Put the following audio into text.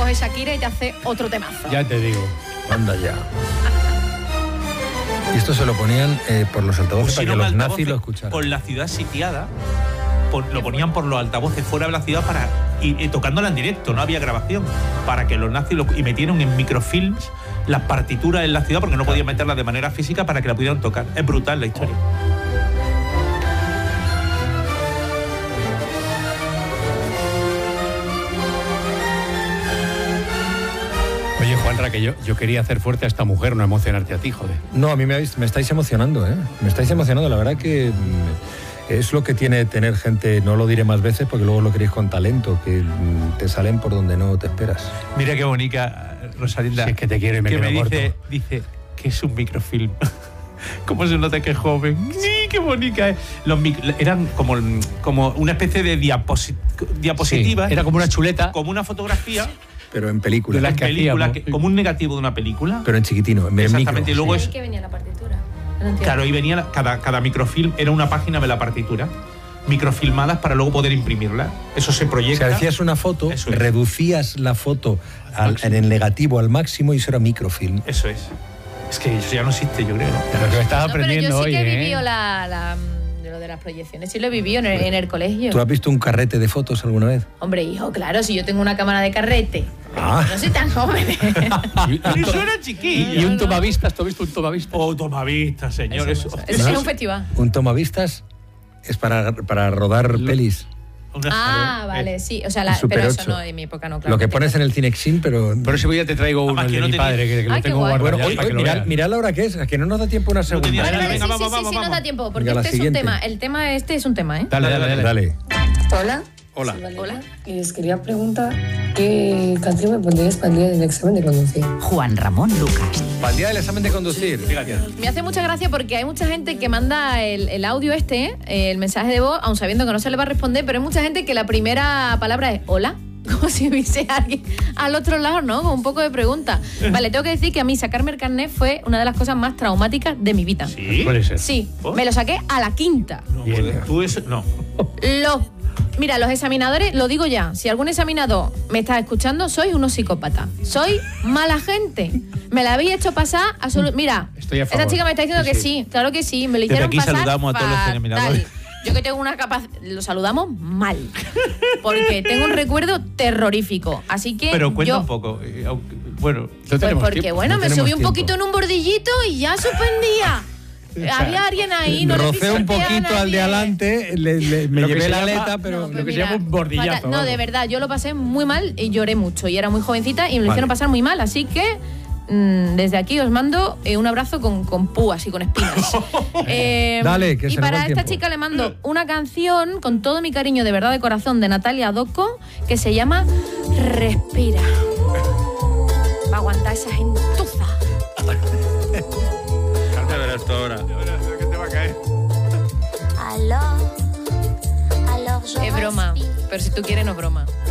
coge Shakira y te hace otro temazo. Ya te digo. Anda ya. Y esto se lo ponían por los altavoces para que los nazis lo escucharan. Por la ciudad sitiada, lo ponían por los altavoces fuera de la ciudad y tocándola en directo, no había grabación, para que los nazis y metieron en microfilms las partituras en la ciudad porque no podían meterlas de manera física para que la pudieran tocar. Es brutal la historia. Oye, Juanra, que yo quería hacer fuerte a esta mujer, no emocionarte a ti, joder. No, a mí me estáis emocionando, ¿eh? Me estáis emocionando, la verdad que es lo que tiene tener gente, no lo diré más veces porque luego lo queréis con talento, que te salen por donde no te esperas. Mira qué bonita, Rosalinda. Si es que te quiero y me quedo corto. Dice que es un microfilm. ¿Cómo se nota que es joven? Sí, qué bonita es. Eran como una especie de diapositivas. Sí, era como una chuleta. Como una fotografía. Pero en película. De las que hacíamos. Como un negativo de una película. Pero en chiquitino, en exactamente, micro. y luego ¿Y qué venía la partitura? No claro, ahí venía cada microfilm, era una página de la partitura, microfilmadas para luego poder imprimirla. Eso se proyecta. O sea, hacías una foto, reducías la foto en el negativo al máximo y eso era microfilm. Eso es. Es que eso ya no existe, yo creo. Pero que estás aprendiendo hoy, pero yo sí que he vivido lo de las proyecciones. Sí lo he vivido en el colegio. ¿Tú has visto un carrete de fotos alguna vez? Hombre, hijo, claro, si yo tengo una cámara de carrete. No soy tan joven. Eso era chiquillo. ¿Y un tomavistas? ¿Tú has visto un tomavistas? Oh, tomavistas, señor. Eso es un festival. Un tomavistas es para rodar pelis. Vale, sí. O sea, Super pero eso 8. no, en mi época no, claro. Lo que pones en el Cinexin, pero... Pero si voy ya te traigo uno de mi padre, que lo tengo guardado. Bueno, para que lo veas. mirad la hora que es que no nos da tiempo una segunda. Vale, sí, nos da tiempo, porque Venga, este es un tema. El tema este es un tema, ¿eh? Dale. Hola. Hola. Sí, Hola. Y les quería preguntar qué canción me pondríais para el día del examen de conducir. Juan Ramón Lucas. Para el día del examen de conducir. Fíjate. Me hace mucha gracia porque hay mucha gente que manda el audio el mensaje de voz, aun sabiendo que no se le va a responder, pero hay mucha gente que la primera palabra es hola. Como si hubiese alguien al otro lado, ¿no? Con un poco de pregunta. Vale, tengo que decir que a mí sacarme el carnet fue una de las cosas más traumáticas de mi vida. ¿Sí? Puede ser. Sí, me lo saqué a la quinta. No, tú eso, no. Mira, los examinadores, lo digo ya, si algún examinador me está escuchando, sois unos psicópatas. Soy mala gente. Me la habéis hecho pasar Mira, esa chica me está diciendo que sí, claro que sí. Me lo hicieron aquí pasar saludamos a todos los examinadores. Yo que tengo una lo saludamos mal. Porque tengo un recuerdo terrorífico. Así que pero cuenta un poco. Bueno, pues porque me subí un poquito en un bordillito y ya suspendía. Había alguien ahí, no rocé un poquito al de adelante, me llevé la aleta, pero lo que se llama un bordillazo. No, de verdad, yo lo pasé muy mal y lloré mucho. Y era muy jovencita y me lo hicieron pasar muy mal. Así que desde aquí os mando un abrazo con púas y con espinas. Dale, que y se para nos va el esta tiempo. chica le mando una canción con todo mi cariño de verdad de corazón de Natalia Doco que se llama Respira. Va a aguantar esa gentuza. Carmen, verás esto ahora. ¿Qué te va a caer? Es broma, pero si tú quieres no es broma.